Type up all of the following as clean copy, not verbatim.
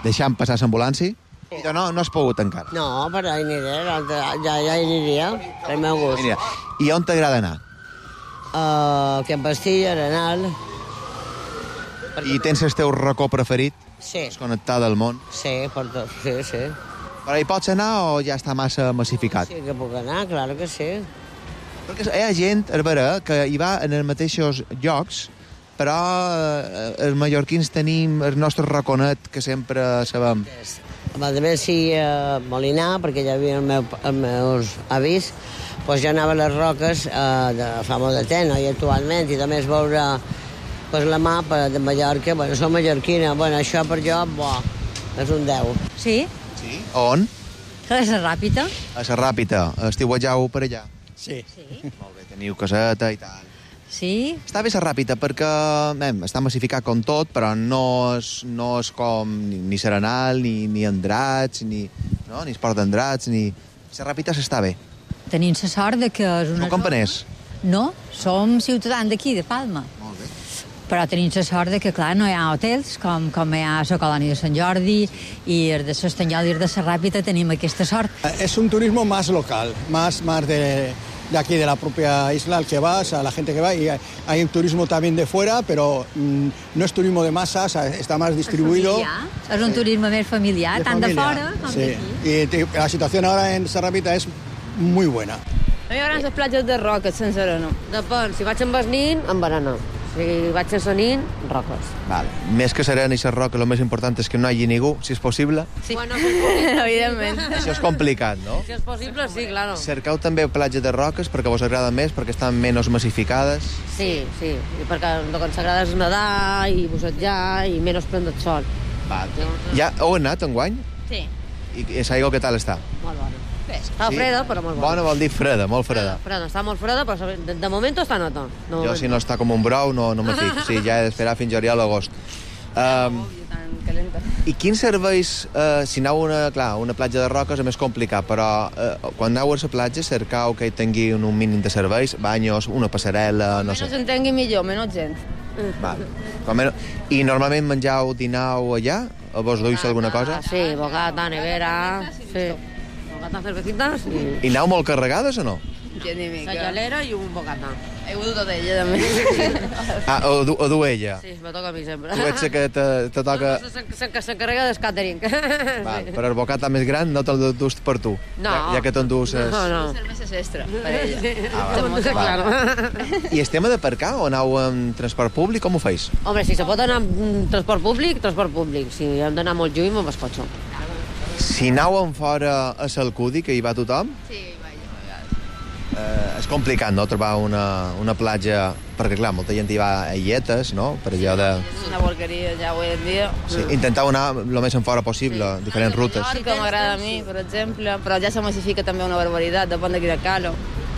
deixant passar l'ambulància? Sí. No has pogut encara. No, però hi aniré, ja hi aniria, pel meu gust. I on t'agrada anar? Can Bastilla, Arenal. I tens el teu racó preferit? Sí. Desconnectada del món? Sí, sí. Però hi pots anar o ja està massa massificat? Sí que puc anar, clar que sí. Perquè hi ha gent, és vera, que hi va en els mateixos llocs, però els mallorquins tenim el nostre raconet que sempre sabem. A més, sí, a Molinar, perquè ja havia els meus avis, doncs jo anava a les roques de fa molt de temps, no? I actualment, i també és veure la mapa de Mallorca, soc mallorquina, això per jo, és un 10. Sí? Sí? On? A la Ràpita. A la Ràpita. Estiuetjau per allà? Sí. Molt bé, teniu caseta i tal. Sí. Està bé la Ràpita perquè està massificat com tot, però no és com ni Serenal, ni Andrats, ni Esport d'Andrats, ni... La Ràpita s'està bé. Tenim la sort de que és una... Sou campaners? No, som ciutadans d'aquí, de Palma. Molt bé. Però tenim la sort de que, clar, no hi ha hotels, com hi ha a la colònia de Sant Jordi, i els de l'Estanyol i els de la Ràpita tenim aquesta sort. Es un turismo más local, más de aquí, de la propia isla, al que vas, a la gente que va, y hay un turismo también de fuera, pero no es turismo de masas, está más distribuido. És un turisme més familiar, tant de fora com d'aquí. Y la situación ahora en Serrapita es muy buena. A mi m'agraden les platges de roques, sense arena. Depèn, si vaig amb el nin, amb arena. Si vaig sense nin, roques. Vale. Més que serena i ser roca, el més important és que no hi hagi ningú, si és possible. Sí, bueno, evidentment. Això és complicat, no? Si és possible, sí, claro. Cercau també platges de roques perquè vos agrada més, perquè estan menys massificades. Sí, i perquè el que ens agrada és nedar i bussejar i menys prendre el sol. Vale. Ja heu anat enguany? Sí. I l'aigua què tal està? Molt bona. Està freda, però molt bona. Bona vol dir freda, molt freda. Freda, està molt freda, però de moment està nota. Jo, si no està com un brou, no me fico. Sí, ja he d'esperar fins juliol o agost. I quins serveis, si aneu a una platja de roques és més complicat, però quan aneu a la platja cercau que hi tingui un mínim de serveis, banyos, una passarel·la, no sé. Menys entengui millor, menys gent. Vale. I normalment menjau, dinau allà? O vos duis alguna cosa? Sí, bocata, nevera, sí. Bocata, cervecitas I aneu molt carregades o no? la gelera i un bocata. He begut tot ella, també. O du ella? Sí, me toca a mi sempre. Tu ets que te toca... S'encarrega del catering. Val, però el bocata més gran no te'l dus per tu? No. Ja que t'endús... No. Cerveses extra, per ella. Claro. I el tema d'aparcar o aneu amb transport públic, com ho feis? Home, si se pot anar amb transport públic. Si hem d'anar molt lluny, amb el cotxe. Si aneu en fora a Salcudi, que hi va tothom, Sí, vaja. és complicat, no?, trobar una platja, perquè, clar, molta gent hi va a illetes, no?, per allò de... És una porqueria ja avui en dia. Sí, intentau anar el més en fora possible, diferents rutes. Mallorca m'agrada a mi, per exemple, però ja se massifica també una barbaritat, depèn de quina calo.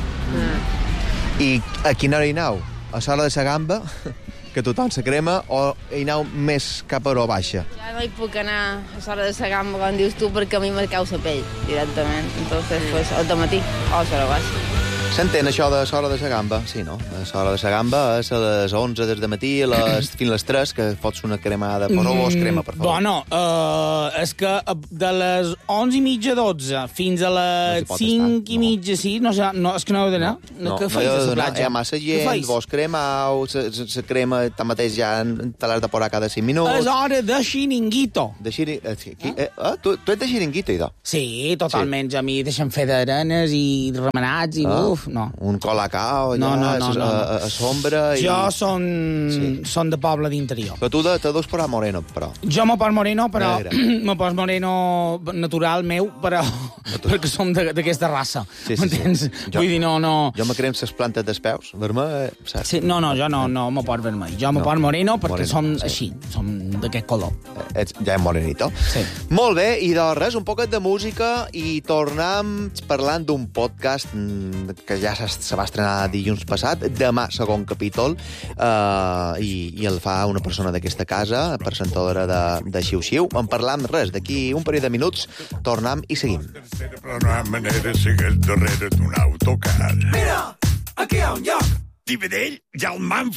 I a quina hora hi aneu? A l'hora de la gamba, que tothom se crema, o hi aneu més cap a hora baixa? Ja no hi puc anar a l'hora de la gamba, com dius tu, perquè a mi me cau la pell directament. Entonces, pues, al matí o a l'hora baixa. S'entén això de l'hora de la gamba? Sí, no? L'hora de la gamba és a les 11 des de matí fins a les 3, que fots una cremada, però vos crema, per favor. Bueno, és que de les 11:30, 12, fins a les 5:30, sí, no, és que no heu d'anar. Què feis a la platja? Hi ha massa gent, vos cremau, se crema tanmateix ja te l'has de posar cada 5 minuts. És hora de xiringuito. Tu ets de xiringuito, idò? Sí, totalment. A mi deixen fer d'arenes i remenats i no. Un colacao allà, a sombra... Jo són de poble d'interior. Però tu te dus per a moreno, però. Jo me pos moreno, però me pos moreno natural meu, però perquè som d'aquesta raça. M'entens? Vull dir, no... Jo me crem les plantes dels peus, vermell, saps? Sí, no, jo no me pos vermell. Jo me pos moreno perquè som així, som d'aquest color. Ja és morenito. Sí. Molt bé, i doncs res, un poquet de música i tornem parlant d'un podcast que ja se va estrenar dilluns passat, demà segon capítol, i el fa una persona d'aquesta casa, presentadora de Xiu-Xiu. En parlam res, d'aquí un parell de minuts, tornem i seguim. Però no hi ha manera de seguir darrere d'un autocar. Mira, aquí hi ha un lloc. Dividell, ja el man